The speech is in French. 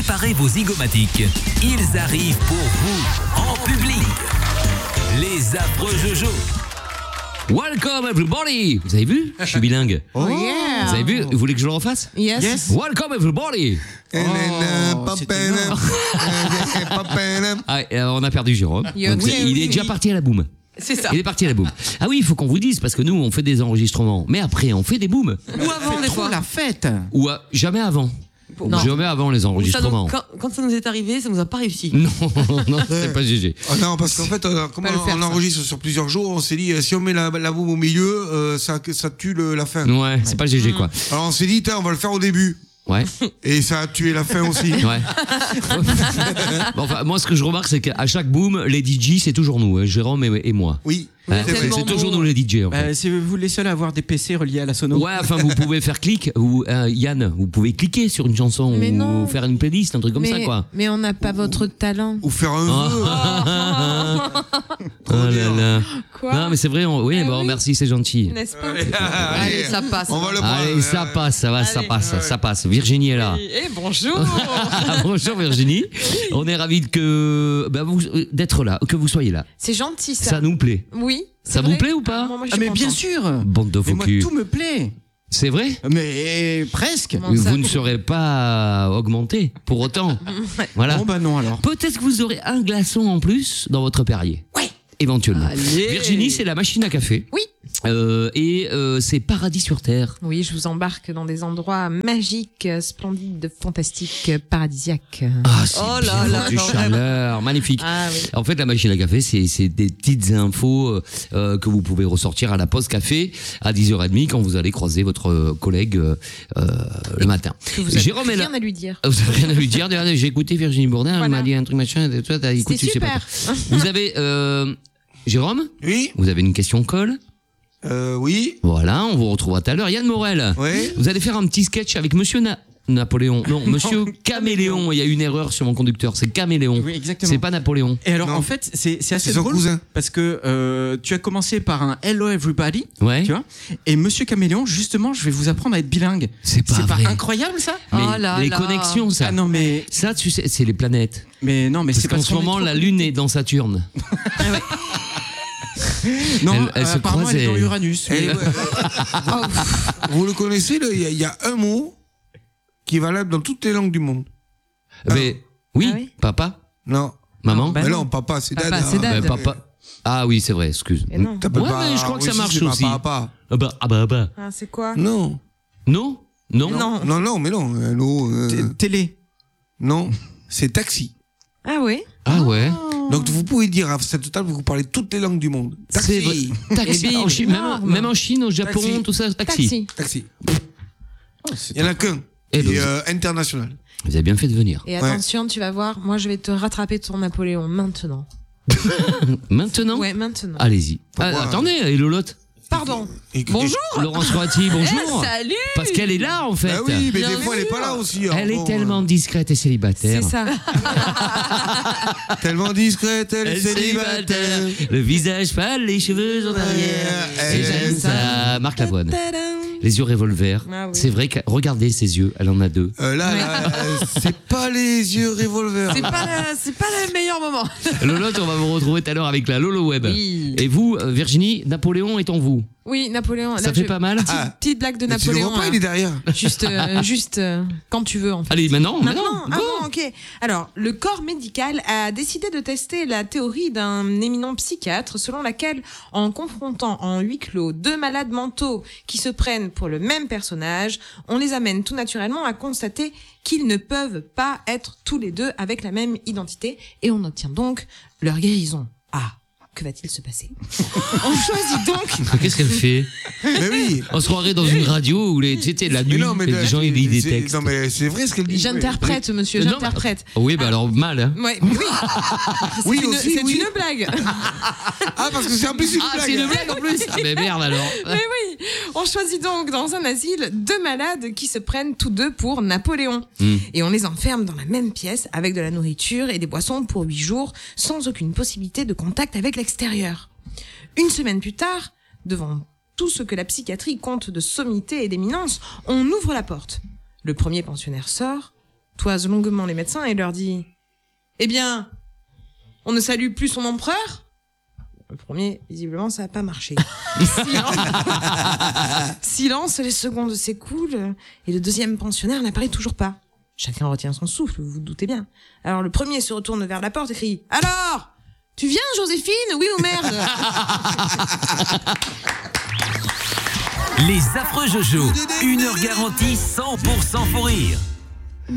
Préparez vos zygomatiques. Ils arrivent pour vous, en public. Les affreux Jojo. Welcome everybody. Vous avez vu? Je suis bilingue. Oh yeah. Vous avez vu? Vous voulez que je le refasse? Yes. Welcome everybody. On a perdu Jérôme. Donc, il est déjà parti à la boum. C'est ça. Il est parti à la boum. Ah oui, il faut qu'on vous dise, parce que nous, on fait des enregistrements. Mais après, on fait des booms. Ou avant des fois. la fête. Ou jamais avant. Non. Jamais avant les enregistrements. Quand ça nous est arrivé, ça nous a pas réussi. Non, c'est pas GG. Oh non, parce qu'en fait, comme on enregistre sur plusieurs jours, on s'est dit, si on met la boum au milieu, ça tue la fin. Ouais, c'est pas GG quoi. Alors on s'est dit, on va le faire au début. Ouais. Et ça a tué la fin aussi. Ouais. Bon, enfin, moi, ce que je remarque, c'est qu'à chaque boom, les DJ, c'est toujours nous, Jérôme et moi. Oui. C'est toujours nous les DJ. En fait. C'est vous les seuls à avoir des PC reliés à la sono. Ouais, enfin, vous pouvez faire clic, ou Yann, vous pouvez cliquer sur une chanson Mais ou non. faire une playlist, un truc comme ça, quoi. Mais on n'a pas votre talent. Ou faire un vœu. Oh là là. Quoi? Non, mais c'est vrai, oui, bon, oui. merci, c'est gentil. N'est-ce pas? Allez, ça passe. On va le prendre. Allez, ça passe, ça passe. Virginie est là. Et bonjour. Bonjour Virginie. On est ravis d'être là, que vous soyez là. C'est gentil ça. Ça nous plaît. Oui. Ça vous plaît ou pas? Moi, je Ah suis mais bien contente. sûr. Bande de Mais faux moi culs. tout me plaît. C'est vrai? Mais presque. Comment ça? Vous ne serez pas augmenté pour autant. Voilà. Bon bah non alors. Peut-être que vous aurez un glaçon en plus dans votre Perrier. Ouais. Éventuellement. Allez. Virginie, c'est la machine à café. Oui. C'est paradis sur terre. Oui, je vous embarque dans des endroits magiques, splendides, fantastiques, paradisiaques. Ah, c'est Oh là bien là, foutu, quand chaleur, magnifique. Ah oui. En fait, la machine à café, c'est des petites infos que vous pouvez ressortir à la pause café à 10h30 quand vous allez croiser votre collègue le matin. Que vous avez Jérôme est là. rien à lui dire. Vous avez rien à lui dire. J'ai écouté Virginie Bourdin, elle Voilà. m'a dit un truc machin. Toi, écoute, C'est tu sais pas. super. Vous avez Jérôme, Oui. vous avez une question colle. Oui. Voilà, on vous retrouvera tout à l'heure. Yann Morel, Oui. vous allez faire un petit sketch avec Monsieur Napoléon. Non, Monsieur Caméléon. Il y a une erreur sur mon conducteur. C'est Caméléon. Oui exactement. C'est pas Napoléon. Et alors Non. en fait c'est assez C'est son drôle cousin. parce que tu as commencé par un Hello Everybody, Ouais. tu vois, et Monsieur Caméléon justement je vais vous apprendre à être bilingue. C'est pas vrai. incroyable ça? Mais Oh là les là. connexions, ça. Ah non mais Ça, tu sais, c'est les planètes. non mais Parce c'est qu'en parce ce qu'on est moment, trop- la Lune est dans Saturne. non elle se apparemment croise elle est dans et- Uranus. Et mais- vous le connaissez, il y a un mot qui est valable dans toutes les langues du monde. Mais oui, Ah oui papa, Non. maman. Bah Mais non. non, papa, c'est Papa, dada. c'est dada. Ben, papa. Ah oui, c'est vrai, excuse. Et non. T'appelles Ouais, pas mais je crois que ça Russie, marche c'est pas aussi. Papa. Ah bah. Ah, c'est quoi? Non. Non. Non. Non, mais non. Hello, Télé. non. C'est taxi. Ah oui. Ah ouais. Donc vous pouvez dire à cette table, vous parlez toutes les langues du monde. C'est vrai. Taxi. Taxi. Et bim, En Chine, énorme. même en Chine, au Japon, Taxi. tout ça, taxi. Taxi. Taxi. Il y en a qu'un. Eh Et ben, international. Vous avez bien fait de venir. Et attention, tu vas voir, moi je vais te rattraper ton Napoléon maintenant. Maintenant. Ouais, maintenant. Allez-y. Pourquoi Attendez, et Lolotte. Pardon. Et- Bonjour. Laurence Roati, bonjour. Salut. Parce qu'elle est là, en fait. Bah oui, mais Bien des fois elle est sûr. pas là aussi. alors Elle est bon, tellement discrète et célibataire. C'est ça. tellement discrète, elle est célibataire. Le visage pâle, les cheveux en arrière. Elle Et j'aime aime ça. Marc Lavoine. Tadam. Les yeux revolver. Ah oui. C'est vrai que, regardez ses yeux, elle en a deux. Là, c'est pas les yeux revolver. C'est pas le meilleur moment. Lolotte, on va vous retrouver tout à l'heure avec la Lolo Web. Oui. Et vous, Virginie, Napoléon est en vous. Oui, Napoléon. Ça là, fait je- pas mal? Ah. Petite blague de Mais tu le Napoléon. vois pas, là. il est derrière. Juste quand tu veux en fait. Allez, maintenant, Maintenant, go. ah bon, ok. Alors, le corps médical a décidé de tester la théorie d'un éminent psychiatre selon laquelle, en confrontant en huis clos deux malades mentaux qui se prennent pour le même personnage, on les amène tout naturellement à constater qu'ils ne peuvent pas être tous les deux avec la même identité et on obtient donc leur guérison. Ah, que va-t-il se passer? On choisit donc Qu'est-ce qu'elle fait? Mais oui. On se croirait dans une radio où les, tu sais, la nuit, les gens ils lisent des textes. Non, mais c'est vrai ce qu'elle dit. J'interprète, monsieur, Non, j'interprète. Oui, bah alors mal. Hein. Ouais, mais oui. Oui, C'est une- aussi, c'est oui. une blague. Ah, parce que c'est en plus une Ah, blague. c'est une blague en plus. Ah, mais merde alors. Mais oui, on choisit donc dans un asile deux malades qui se prennent tous deux pour Napoléon. Et on les enferme dans la même pièce avec de la nourriture et des boissons pour 8 jours sans aucune possibilité de contact avec l'extérieur. Une semaine plus tard, devant tout ce que la psychiatrie compte de sommité et d'éminence, on ouvre la porte. Le premier pensionnaire sort, toise longuement les médecins et leur dit « Eh bien, on ne salue plus son empereur ?» Le premier, visiblement, ça n'a pas marché. Silence, les secondes s'écoulent et le deuxième pensionnaire n'apparaît toujours pas. Chacun retient son souffle, vous vous doutez bien. Alors le premier se retourne vers la porte et crie « Alors, tu viens, Joséphine, oui ou merde ?» Les affreux Jojo, 1 heure garantie 100% faux rire.